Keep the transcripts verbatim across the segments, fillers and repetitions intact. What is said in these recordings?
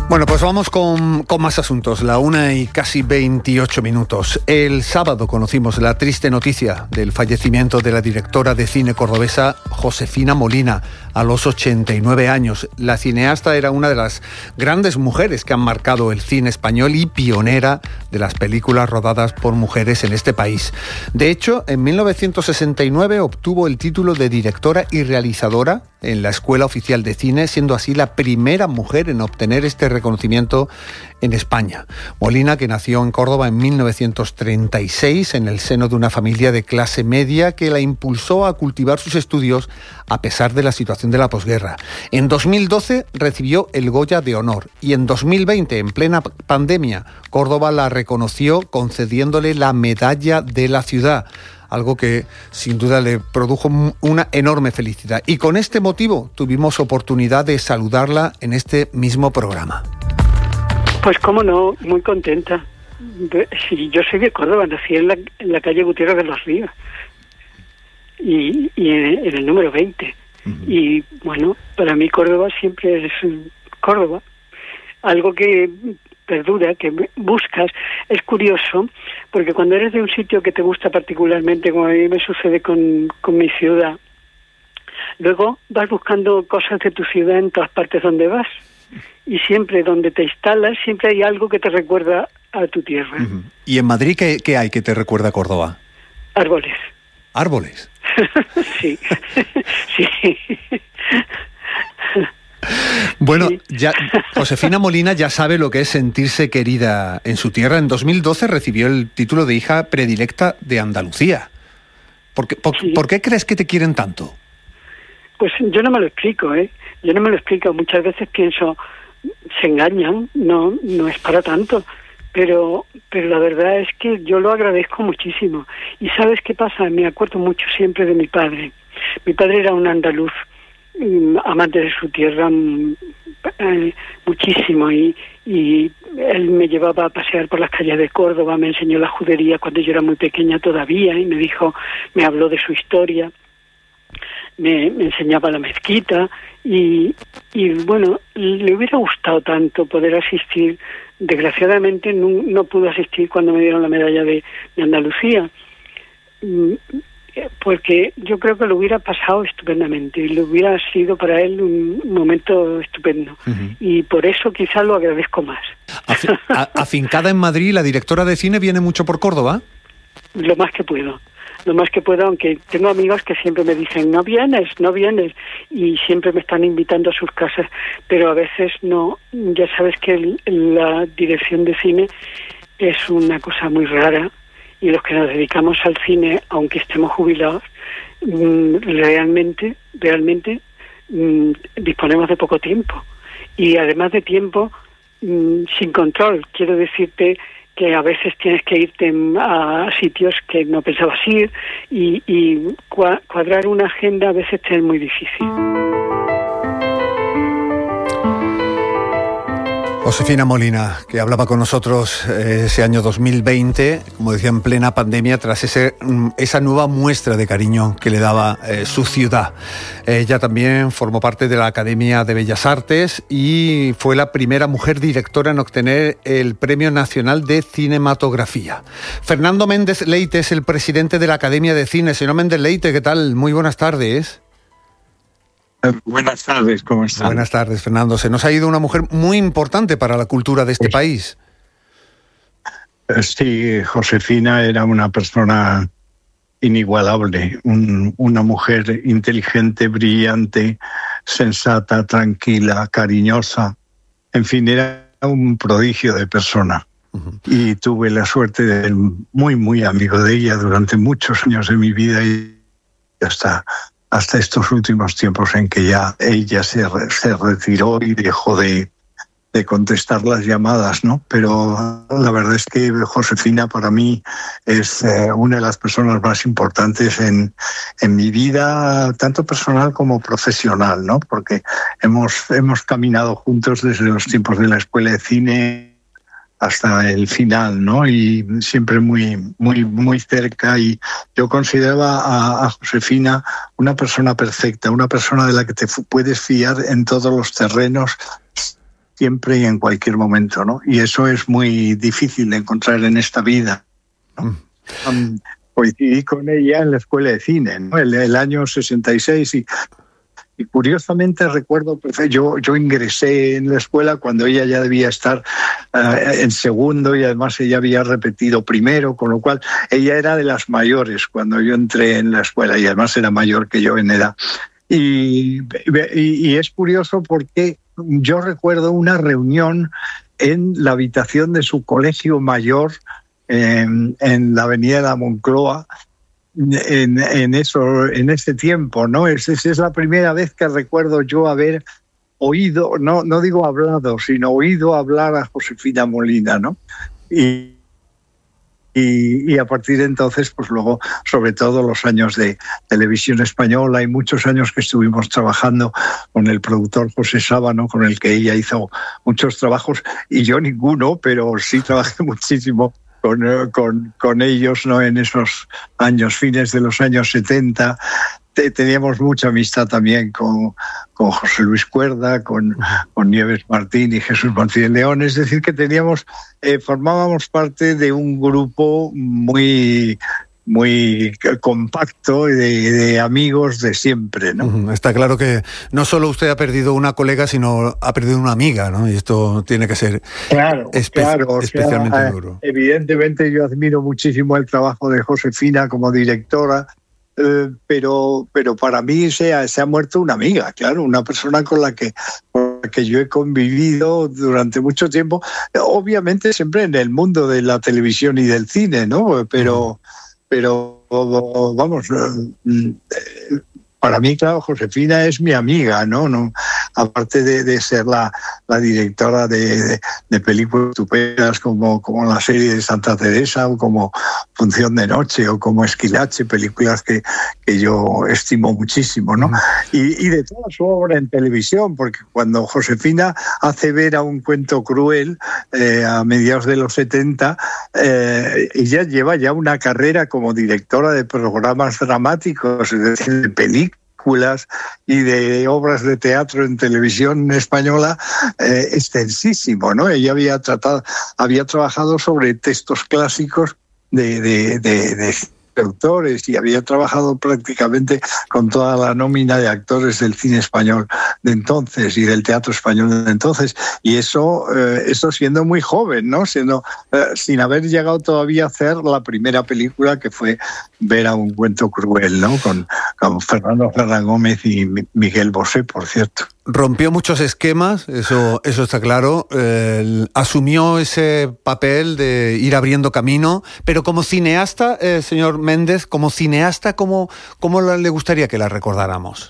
Bueno, pues vamos con, con más asuntos. La una y casi veintiocho minutos. El sábado conocimos la triste noticia del fallecimiento de la directora de cine cordobesa Josefina Molina, a los ochenta y nueve años. La cineasta era una de las grandes mujeres que han marcado el cine español y pionera de las películas rodadas por mujeres en este país. De hecho, en mil novecientos sesenta y nueve obtuvo el título de directora y realizadora en la Escuela Oficial de Cine, siendo así la primera mujer en obtener este reconocimiento en España. Molina, que nació en Córdoba en mil novecientos treinta y seis en el seno de una familia de clase media que la impulsó a cultivar sus estudios a pesar de la situación de la posguerra. En dos mil doce recibió el Goya de Honor y en dos mil veinte, en plena pandemia, Córdoba la reconoció concediéndole la Medalla de la Ciudad, algo que sin duda le produjo una enorme felicidad. Y con este motivo tuvimos oportunidad de saludarla en este mismo programa. Pues cómo no, muy contenta. Sí, yo soy de Córdoba, nací en la, en la calle Gutiérrez de los Ríos y, y en, en el número veinte. Uh-huh. Y bueno, para mí Córdoba siempre es Córdoba, algo que perdura, que buscas. Es curioso, porque cuando eres de un sitio que te gusta particularmente, como a mí me sucede con, con mi ciudad, luego vas buscando cosas de tu ciudad en todas partes donde vas. Y siempre donde te instalas, siempre hay algo que te recuerda a tu tierra. Uh-huh. ¿Y en Madrid qué, qué hay que te recuerda a Córdoba? Árboles. ¿Árboles? Sí, sí. Bueno, sí. Ya, Josefina Molina ya sabe lo que es sentirse querida en su tierra. En dos mil doce recibió el título de hija predilecta de Andalucía. ¿Por qué, por, sí. ¿por qué crees que te quieren tanto? Pues yo no me lo explico, ¿eh? Yo no me lo explico. Muchas veces pienso, se engañan, no, no es para tanto. Pero, pero la verdad es que yo lo agradezco muchísimo. ¿Y sabes qué pasa? Me acuerdo mucho siempre de mi padre. Mi padre era un andaluz, amante de su tierra eh, muchísimo, y, y él me llevaba a pasear por las calles de Córdoba, me enseñó la judería cuando yo era muy pequeña todavía, y me dijo, me habló de su historia, me, me enseñaba la mezquita, y, y bueno, le hubiera gustado tanto poder asistir. Desgraciadamente no, no pudo asistir cuando me dieron la medalla de, de Andalucía, porque yo creo que lo hubiera pasado estupendamente y lo hubiera sido para él un momento estupendo. Uh-huh. Y por eso quizás lo agradezco más. Afi- a- afincada en Madrid, ¿la directora de cine viene mucho por Córdoba? Lo más que puedo, lo más que puedo, aunque tengo amigos que siempre me dicen, no vienes, no vienes, y siempre me están invitando a sus casas, pero a veces no. Ya sabes que el, la dirección de cine es una cosa muy rara, y los que nos dedicamos al cine, aunque estemos jubilados, realmente, realmente disponemos de poco tiempo. Y además de tiempo, sin control. Quiero decirte que a veces tienes que irte a sitios que no pensabas ir, y, y cuadrar una agenda a veces es muy difícil. Josefina Molina, que hablaba con nosotros ese año dos mil veinte, como decía, en plena pandemia, tras ese, esa nueva muestra de cariño que le daba eh, su ciudad. Ella también formó parte de la Academia de Bellas Artes y fue la primera mujer directora en obtener el Premio Nacional de Cinematografía. Fernando Méndez Leite es el presidente de la Academia de Cine. Señor Méndez Leite, ¿qué tal? Muy buenas tardes. Buenas tardes, ¿cómo están? Buenas tardes, Fernando. Se nos ha ido una mujer muy importante para la cultura de este país. Sí, Josefina era una persona inigualable, un, una mujer inteligente, brillante, sensata, tranquila, cariñosa. En fin, era un prodigio de persona. Uh-huh. Y tuve la suerte de ser muy, muy amigo de ella durante muchos años de mi vida, y hasta... hasta estos últimos tiempos en que ya ella se, se retiró y dejó de, de contestar las llamadas, ¿no? Pero la verdad es que Josefina para mí es eh, una de las personas más importantes en, en mi vida, tanto personal como profesional, ¿no? Porque hemos, hemos caminado juntos desde los tiempos de la Escuela de Cine hasta el final, ¿no? Y siempre muy, muy, muy cerca. Y yo consideraba a, a Josefina una persona perfecta, una persona de la que te puedes fiar en todos los terrenos, siempre y en cualquier momento, ¿no? Y eso es muy difícil de encontrar en esta vida, ¿no? Um, coincidí con ella en la escuela de cine, ¿no? el, el año sesenta y seis y, y curiosamente recuerdo, yo, yo ingresé en la escuela cuando ella ya debía estar uh, en segundo y además ella había repetido primero, con lo cual ella era de las mayores cuando yo entré en la escuela y además era mayor que yo en edad. Y, y, y es curioso porque yo recuerdo una reunión en la habitación de su colegio mayor en, en la avenida de la Moncloa, en, en, eso, en ese tiempo, ¿no? Es, es, es la primera vez que recuerdo yo haber oído, no, no digo hablado, sino oído hablar a Josefina Molina, ¿no? Y, y, y a partir de entonces, pues luego, sobre todo los años de televisión española y muchos años que estuvimos trabajando con el productor José Sábano, con el que ella hizo muchos trabajos, y yo ninguno, pero sí trabajé muchísimo Con, con, con ellos, ¿no? En esos años, fines de los años setenta. Te, teníamos mucha amistad también con, con José Luis Cuerda, con, con Nieves Martín y Jesús Martínez León. Es decir, que teníamos, eh, formábamos parte de un grupo muy, muy compacto de, de amigos de siempre, ¿no? Está claro que no solo usted ha perdido una colega, sino ha perdido una amiga, ¿no? Y esto tiene que ser claro, espe- claro, especialmente o sea, duro. Evidentemente yo admiro muchísimo el trabajo de Josefina como directora, eh, pero, pero para mí se ha, se ha muerto una amiga, claro, una persona con la que... que yo he convivido durante mucho tiempo, obviamente siempre en el mundo de la televisión y del cine, ¿no? Pero... Pero, vamos, para mí, claro, Josefina es mi amiga, ¿no? no aparte de, de ser la, la directora de, de, de películas estupendas como, como la serie de Santa Teresa o como Función de Noche o como Esquilache, películas que, que yo estimo muchísimo, ¿no? Y, y de toda su obra en televisión, porque cuando Josefina hace ver a Un cuento cruel eh, a mediados de los setenta, eh, ella lleva ya una carrera como directora de programas dramáticos, es decir, de películas y de obras de teatro en televisión española eh, extensísimo, ¿no? Ella había tratado, había trabajado sobre textos clásicos de, de, de, de autores y había trabajado prácticamente con toda la nómina de actores del cine español de entonces y del teatro español de entonces, y eso, eh, eso siendo muy joven, ¿no? Siendo, eh, sin haber llegado todavía a hacer la primera película, que fue Ver a un cuento cruel, ¿no? Con, con Fernando Ferran Gómez y Miguel Bosé, por cierto. Rompió muchos esquemas, eso, eso está claro. Eh, asumió ese papel de ir abriendo camino, pero como cineasta, eh, señor Méndez, como cineasta, ¿cómo, cómo le gustaría que la recordáramos?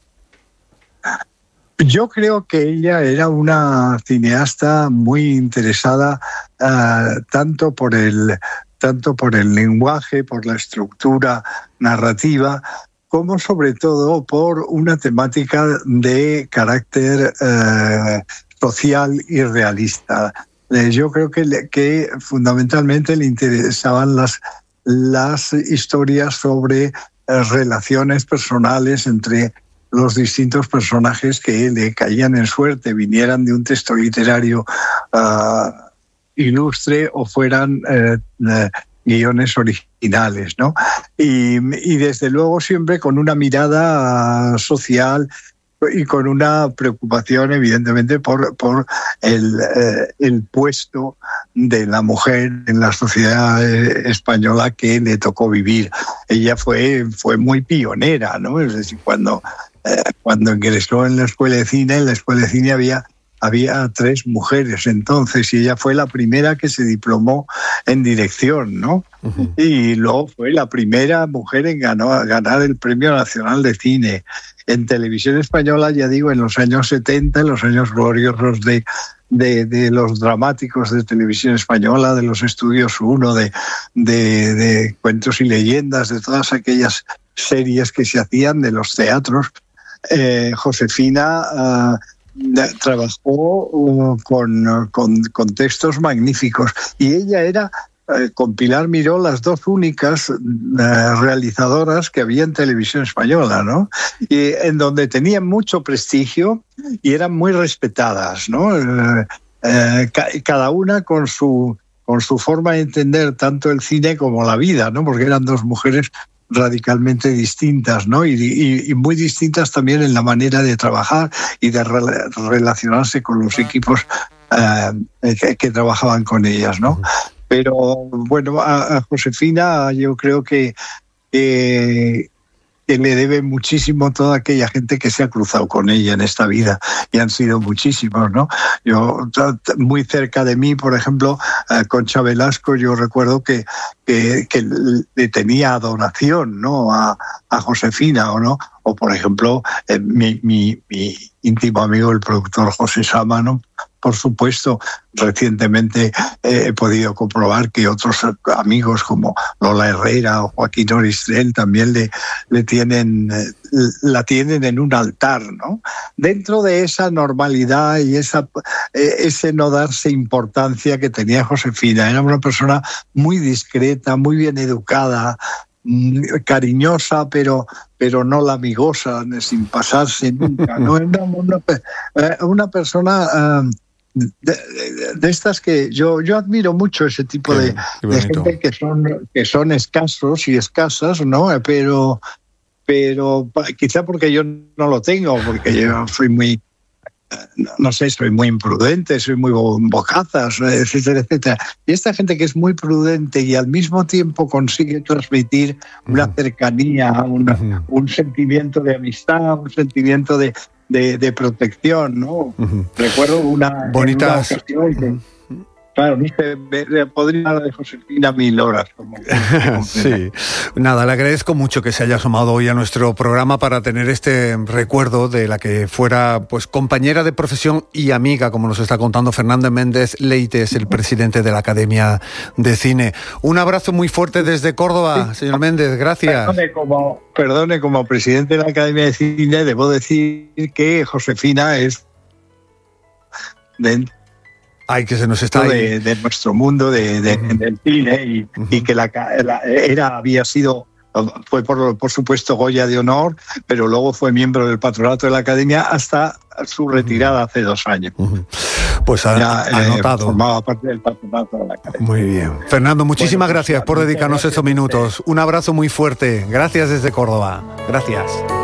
Yo creo que ella era una cineasta muy interesada uh, tanto por el tanto por el lenguaje, por la estructura narrativa, como sobre todo por una temática de carácter eh, social y realista. Eh, yo creo que, que fundamentalmente le interesaban las, las historias sobre eh, relaciones personales entre los distintos personajes que le caían en suerte, vinieran de un texto literario uh, ilustre o fueran eh, eh, guiones originales, ¿no? Y, y desde luego siempre con una mirada social y con una preocupación evidentemente por, por el, eh, el puesto de la mujer en la sociedad española que le tocó vivir. Ella fue, fue muy pionera, ¿no? Es decir, cuando, eh, cuando ingresó en la escuela de cine, en la escuela de cine había Había tres mujeres entonces y ella fue la primera que se diplomó en dirección, ¿no? Uh-huh. Y luego fue la primera mujer en ganó, ganar el Premio Nacional de Cine. En televisión española, ya digo, en los años setenta, en los años gloriosos de, de, de los dramáticos de televisión española, de los Estudios uno, de, de, de Cuentos y Leyendas, de todas aquellas series que se hacían, de los teatros, eh, Josefina... Uh, trabajó uh, con, con, con textos magníficos y ella era eh, con Pilar Miró las dos únicas eh, realizadoras que había en televisión española, ¿no? Y en donde tenían mucho prestigio y eran muy respetadas, ¿no? Eh, eh, ca cada una con su, con su forma de entender tanto el cine como la vida, ¿no? Porque eran dos mujeres radicalmente distintas, ¿no? Y, y, y muy distintas también en la manera de trabajar y de re relacionarse con los equipos eh, que, que trabajaban con ellas, ¿no? Pero bueno, a, a Josefina yo creo que, que, que le debe muchísimo toda aquella gente que se ha cruzado con ella en esta vida, y han sido muchísimos, ¿no? Yo, muy cerca de mí, por ejemplo, eh, Concha Velasco, yo recuerdo que, que, que le tenía adoración, ¿no? A, a Josefina, ¿o no? O, por ejemplo, eh, mi, mi, mi íntimo amigo, el productor José Sama, ¿no? Por supuesto, recientemente eh, he podido comprobar que otros amigos como Lola Herrera o Joaquín Oristrel también le, le tienen, eh, la tienen en un altar, ¿no? Dentro de esa normalidad y esa, eh, ese no darse importancia que tenía Josefina. Era una persona muy discreta, muy bien educada, cariñosa, pero pero no lamigosa, sin pasarse nunca, ¿no? Era una, una persona uh, de, de, de estas que yo yo admiro mucho, ese tipo qué, de, qué de gente que son que son escasos y escasas, ¿no? Pero pero quizá porque yo no lo tengo, porque yo soy muy, no sé, soy muy imprudente, soy muy bocazas, etcétera, etcétera. Y esta gente que es muy prudente y al mismo tiempo consigue transmitir una cercanía, una, uh-huh. un sentimiento de amistad, un sentimiento de, de, de protección, ¿no? Uh-huh. Recuerdo una, bonitas. Una ocasión que, uh-huh. Claro, podría hablar de Josefina mil horas. Como, como sí, nada, le agradezco mucho que se haya sumado hoy a nuestro programa para tener este recuerdo de la que fuera pues compañera de profesión y amiga, como nos está contando Fernando Méndez Leites, el presidente de la Academia de Cine. Un abrazo muy fuerte desde Córdoba, señor Méndez, gracias. Perdone como, perdone, como presidente de la Academia de Cine, debo decir que Josefina es de Ay, que se nos está de, de nuestro mundo de, de, uh-huh. del cine y, uh-huh. y que la, la era había sido fue por, por supuesto Goya de honor, pero luego fue miembro del patronato de la Academia hasta su retirada uh-huh. hace dos años. Uh-huh. Pues ha, ya, anotado. Eh, formaba parte del patronato de la Academia. Muy bien. Fernando, muchísimas bueno, pues, gracias por dedicarnos gracias estos minutos. Un abrazo muy fuerte. Gracias desde Córdoba. Gracias.